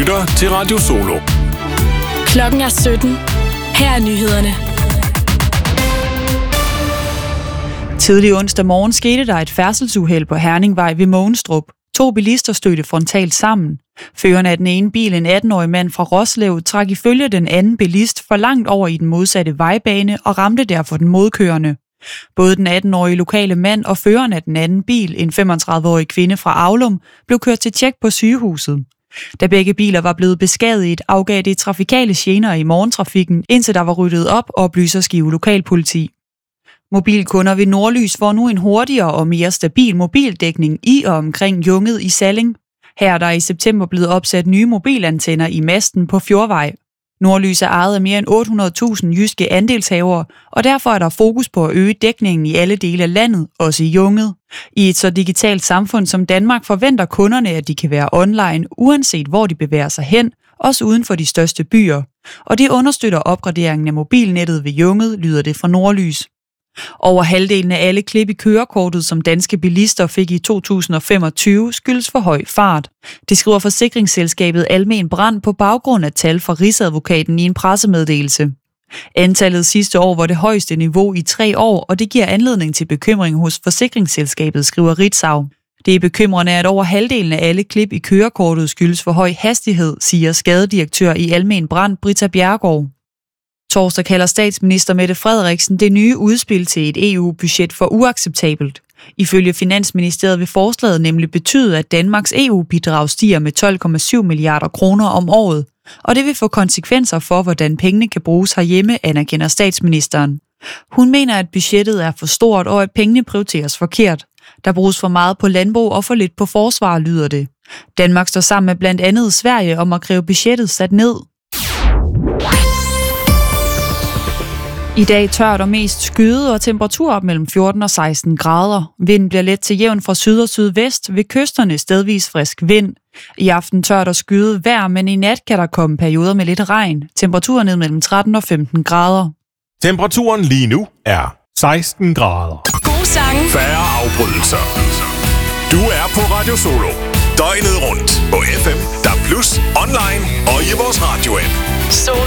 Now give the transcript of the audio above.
lytter til Radio Solo. Klokken er 17. Her er nyhederne. Tidlig onsdag morgen skete der et færdselsuheld på Herningvej ved Mogenstrup. 2 bilister stødte frontalt sammen. Føreren af den ene bil, en 18-årig mand fra Roslev, trak ifølge den anden bilist for langt over i den modsatte vejbane og ramte derfor den modkørende. Både den 18-årige lokale mand og føreren af den anden bil, en 35-årig kvinde fra Aulum, blev kørt til tjek på sygehuset. Da begge biler var blevet beskadiget, afgav det trafikale gener i morgentrafikken, indtil der var ryddet op, oplyser Skive Lokalpoliti. Mobilkunder ved Nordlys får nu en hurtigere og mere stabil mobildækning i og omkring Junget i Salling. Her er der i september blevet opsat nye mobilantenner i masten på Fjordvej. Nordlys er ejet af mere end 800.000 jyske andelshavere, og derfor er der fokus på at øge dækningen i alle dele af landet, også i Junget. I et så digitalt samfund som Danmark forventer kunderne, at de kan være online, uanset hvor de bevæger sig hen, også uden for de største byer. Og det understøtter opgraderingen af mobilnettet ved Junget, lyder det fra Nordlys. Over halvdelen af alle klip i kørekortet, som danske bilister fik i 2025, skyldes for høj fart. Det skriver forsikringsselskabet Almen Brand på baggrund af tal fra Rigsadvokaten i en pressemeddelelse. Antallet sidste år var det højeste niveau i 3 år, og det giver anledning til bekymring hos forsikringsselskabet, skriver Ritzau. Det er bekymrende, at over halvdelen af alle klip i kørekortet skyldes for høj hastighed, siger skadedirektør i Almen Brand, Britta Bjerregaard. Torsdag kalder statsminister Mette Frederiksen det nye udspil til et EU-budget for uacceptabelt. Ifølge Finansministeriet vil forslaget nemlig betyde, at Danmarks EU-bidrag stiger med 12,7 milliarder kroner om året, og det vil få konsekvenser for, hvordan pengene kan bruges herhjemme, anerkender statsministeren. Hun mener, at budgettet er for stort, og at pengene prioriteres forkert. Der bruges for meget på landbrug og for lidt på forsvar, lyder det. Danmark står sammen med blandt andet Sverige om at kræve budgettet sat ned. I dag tørt og mest skyet og temperatur op mellem 14 og 16 grader. Vinden bliver let til jævn fra syd og sydvest, ved kysterne stedvis frisk vind. I aften tørt og skyet vejr, men i nat kan der komme perioder med lidt regn. Temperaturen ned mellem 13 og 15 grader. Temperaturen lige nu er 16 grader. God sang. Færre afbrydelser. Du er på Radio Solo. Døgnet rundt på FM, DAB+, online og i vores radio-app. Solo.